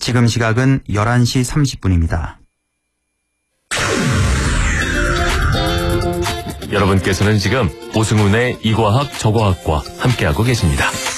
지금 시각은 11시 30분입니다. 여러분께서는 지금 오승훈의 이과학 저과학과 함께하고 계십니다.